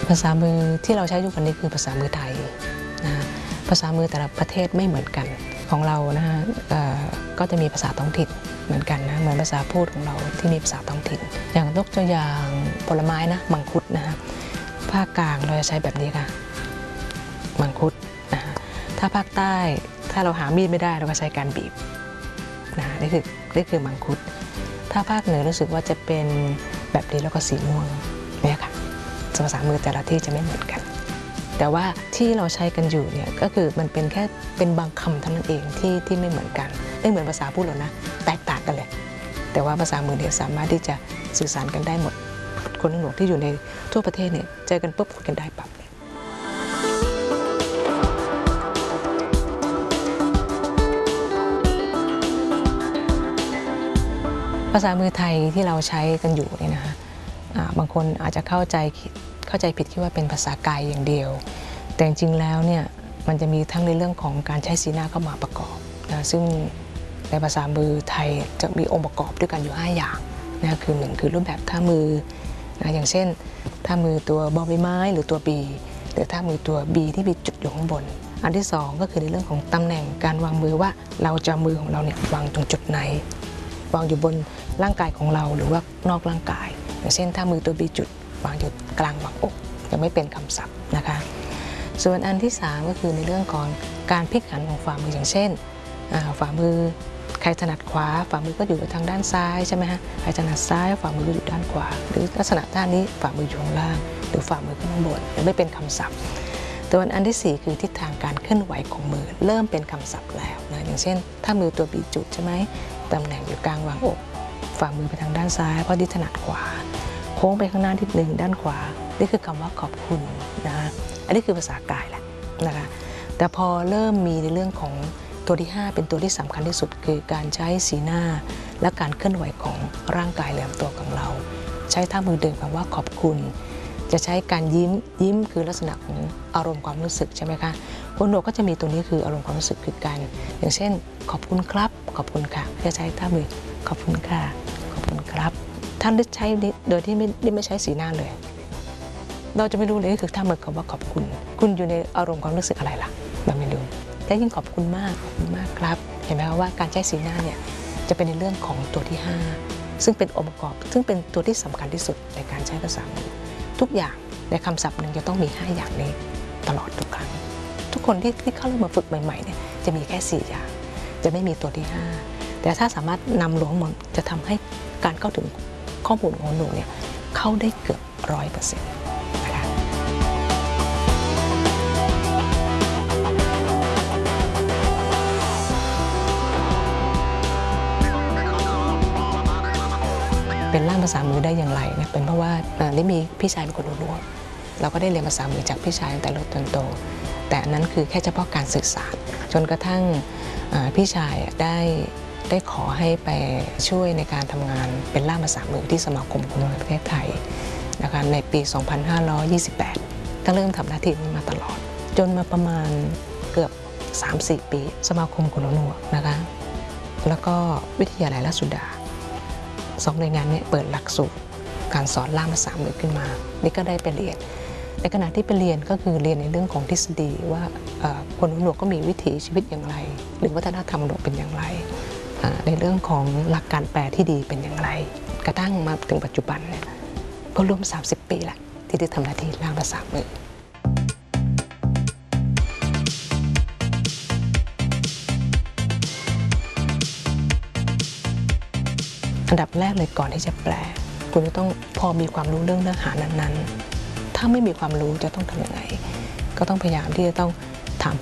ภาษามือที่เราใช้ทุกวันนี้คือภาษามือไทยนะภาษามือแต่ละประเทศไม่เหมือนกันของเรานะฮะก็จะมีภาษาท้องถิ่นเหมือนกันนะเหมือนภาษาพูดของเราที่มีภาษาท้องถิ่นอย่างยกตัวอย่างผลไม้นะมังคุดนะฮะภาคกลางเราจะใช้แบบนี้ค่ะมังคุดนะถ้าภาคใต้ถ้าเราหามีดไม่ได้เราก็ใช้การบีบนะนี่คือมังคุดถ้าภาคเหนือรู้สึกว่าจะเป็นแบบนี้แล้วก็สีม่วงเนี่ยค่ะภาษามือแต่ละที่จะไม่เหมือนกันแต่ว่าที่เราใช้กันอยู่เนี่ยก็คือมันเป็นแค่เป็นบางคำเท่านั้นเองที่ไม่เหมือนกันไม่เหมือนภาษาพูดหรอกนะแตกต่างกันเลยแต่ว่าภาษามือเนี่ยสามารถที่จะสื่อสารกันได้หมดคนหนุ่มที่อยู่ในทั่วประเทศเนี่ยเจอกันปุ๊บคุยกันได้ปั๊บภาษามือไทยที่เราใช้กันอยู่เนี่ยนะคะบางคนอาจจะเข้าใจผิดคิดว่าเป็นภาษากายอย่างเดียวแต่จริงๆแล้วเนี่ยมันจะมีทั้งในเรื่องของการใช้สีหน้าเข้ามาประกอบนะซึ่งในภาษามือไทยจะมีองค์ประกอบด้วยกันอยู่5อย่างนะคือ1คือรูปแบบท่ามือนะอย่างเช่นท่ามือตัวบอใบไม้หรือตัว B หรือท่ามือตัว B ที่มีจุดอยู่ข้างบนอันที่2ก็คือในเรื่องของตำแหน่งการวางมือว่าเราจะมือของเราเนี่ยวางตรงจุดไหนวางอยู่บนร่างกายของเราหรือว่านอกร่างกายอย่างเช่นท่ามือตัว B จุดวางอยู่กลางวางอกยังไม่เป็นคำศัพท์นะคะส่วนอันที่3ก็คือในเรื่องของการพลิกหันของฝ่ามืออย่างเช่นฝ่ามือใครถนัดขวาฝ่ามือก็อยู่ทางด้านซ้ายใช่ไหมฮะใครถนัดซ้ายฝ่ามือก็อยู่ด้านขวาหรือลักษณะท่านี้ฝ่ามืออยู่ข้างล่างหรือฝ่ามือข้างบนยังไม่เป็นคำศัพท์ส่วนอันที่4คือทิศทางการเคลื่อนไหวของมือเริ่มเป็นคำศัพท์แล้วนะอย่างเช่นถ้ามือตัว B จุดใช่ไหมตำแหน่งอยู่กลางวางอกฝ่ามือไปทางด้านซ้ายเพราะดิถนัดขวาโค้งไปข้างหน้าทิศหนึ่งด้านขวานี่คือคำว่าขอบคุณนะอันนี้คือภาษากายแหละนะคะแต่พอเริ่มมีในเรื่องของตัวที่5เป็นตัวที่สำคัญที่สุดคือการใช้สีหน้าและการเคลื่อนไหวของร่างกายและลำตัวของเราใช้ท่ามือเดินคำว่าขอบคุณจะใช้การยิ้มคือลักษณะของอารมณ์ความรู้สึกใช่ไหมคะคนหนวกก็จะมีตัวนี้คืออารมณ์ความรู้สึกคือการอย่างเช่นขอบคุณครับขอบคุณค่ะจะใช้ท่ามือขอบคุณค่ะขอบคุณครับท่านได้ใช้โดยที่ไม่ใช้สีหน้าเลยเราจะไม่รู้เลยคือท่ามือคำว่าขอบคุณคุณอยู่ในอารมณ์ความรู้สึกอะไรล่ะเราไม่รู้แต่ยิ่งขอบคุณมากครับเห็นไหมคะว่าการใช้สีหน้าเนี่ยจะเป็นในเรื่องของตัวที่5ซึ่งเป็นองค์ประกอบซึ่งเป็นตัวที่สำคัญที่สุดในการใช้ภาษามือทุกอย่างในคำศัพท์หนึ่งจะต้องมี5อย่างนี้ตลอดทุกครั้งทุกคนที่เข้ามาฝึกใหม่ๆเนี่ยจะมีแค่4อย่างจะไม่มีตัวที่5แต่ถ้าสามารถนำรวมหมดจะทำให้การเข้าถึงข้อมูลของหนูเนี่ยเข้าได้เกือบ100%นะคะเป็นล่ามภาษามือได้อย่างไรเนี่ยเป็นเพราะว่าได้มีพี่ชายเป็นคนรู้เราก็ได้เรียนภาษามือจากพี่ชายตั้งแต่เล็กจนโตแต่อันนั้นคือแค่เฉพาะการสื่อสารจนกระทั่งพี่ชายได้ขอให้ไปช่วยในการทำงานเป็นล่ามภาษามือที่สมาคมคนในประเทศไทยนะคะในปี 2528ก็เริ่มทำหน้าที่นี้มาตลอดจนมาประมาณเกือบ 3-4 ปีสมาคมคนหูหนวกนะคะแล้วก็วิทยาลัยราชสุดา2หน่วยงานนี้เปิดหลักสูตรการสอนล่ามภาษามือขึ้นมานี่ก็ได้ไปเรียนในขณะที่ไปเรียนก็คือเรียนในเรื่องของทฤษฎีว่าคนหูหนวกก็มีวิถีชีวิตอย่างไรหรือวัฒนธรรมหนวกเป็นอย่างไรในเรื่องของหลักการแปลที่ดีเป็นอย่างไรกระทั่งมาถึงปัจจุบันเนี่ยก็รวม30 ปีแล้วที่ได้ทำหน้าที่ล่ามภาษามืออันดับแรกเลยก่อนที่จะแปลคุณจะต้องพอมีความรู้เรื่องเนื้อหานั้นๆถ้าไม่มีความรู้จะต้องทำยังไงก็ต้องพยายามที่จะต้อง